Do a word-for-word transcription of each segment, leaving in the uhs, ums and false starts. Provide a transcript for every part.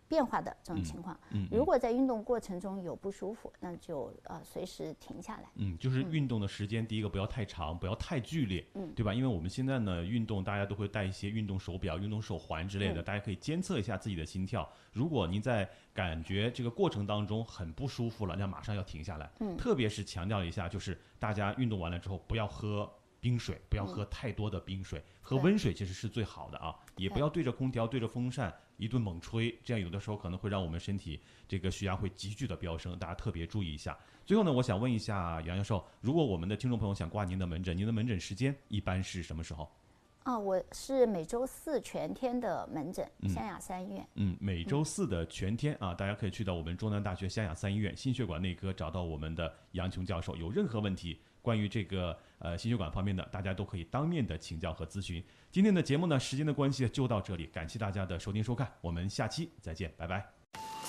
变化的这种情况。 嗯嗯嗯、 如果在运动过程中有不舒服，那就呃随时停下来。 嗯，就是运动的时间，嗯、第一个不要太长，不要太剧烈， 嗯， 对吧？因为我们现在呢，运动大家都会带一些运动手表、运动手环之类的，嗯、大家可以监测一下自己的心跳。如果您在感觉这个过程当中很不舒服了，那马上要停下来。嗯，特别是强调一下，就是大家运动完了之后不要喝冰水，不要喝太多的冰水，嗯、喝温水其实是最好的啊，也不要对着空调、对着风扇一顿猛吹，这样有的时候可能会让我们身体这个血压会急剧的飙升，大家特别注意一下。最后呢，我想问一下杨教授，如果我们的听众朋友想挂您的门诊，您的门诊时间一般是什么时候？ 啊，我是每周四全天的门诊，湘雅三医院。 嗯，每周四的全天啊，大家可以去到我们中南大学湘雅三医院心血管内科找到我们的杨琼教授，有任何问题关于这个呃心血管方面的，大家都可以当面的请教和咨询。今天的节目呢，时间的关系就到这里，感谢大家的收听收看，我们下期再见，拜拜。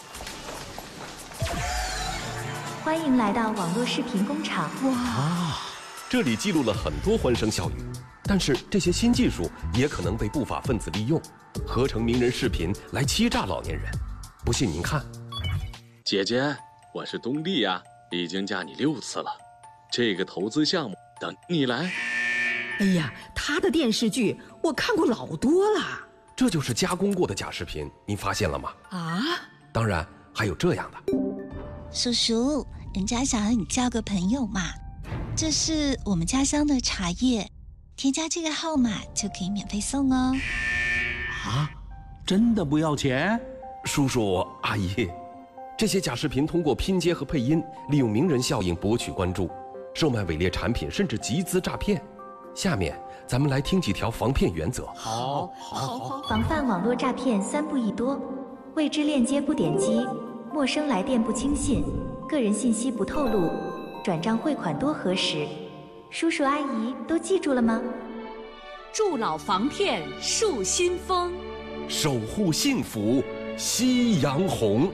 欢迎来到网络视频工厂。 哇，这里记录了很多欢声笑语，但是这些新技术也可能被不法分子利用，合成名人视频来欺诈老年人。不信您看。 姐姐，我是东丽呀，已经嫁你六次了，这个投资项目等你来。 哎呀，他的电视剧我看过老多了。 这就是加工过的假视频，您发现了吗？ 啊， 当然还有这样的。 叔叔，人家想和你交个朋友嘛，这是我们家乡的茶叶，添加这个号码就可以免费送哦。 啊，真的不要钱？ 叔叔阿姨，这些假视频通过拼接和配音，利用名人效应博取关注，售卖伪劣产品，甚至集资诈骗。下面咱们来听几条防骗原则。 好，好，好。 防范网络诈骗三不一多：未知链接不点击，陌生来电不轻信，个人信息不透露，转账汇款多核实。叔叔阿姨都记住了吗？ 助老防骗树新风， 守护幸福夕阳红。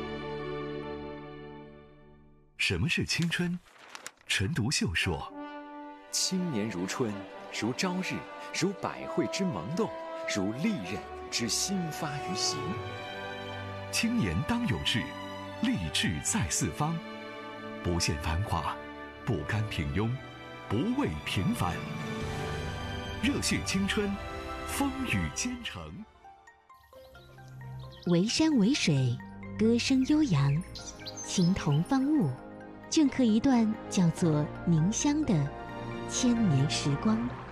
什么是青春？陈独秀说， 青年如春，如朝日，如百卉之萌动，如利刃之新发于形。 青年当有志，立志在四方，不羡繁华，不甘平庸，不畏平凡，热血青春，风雨兼程。 围山围水，歌声悠扬，青铜方物，镌刻一段叫做凝香的千年时光。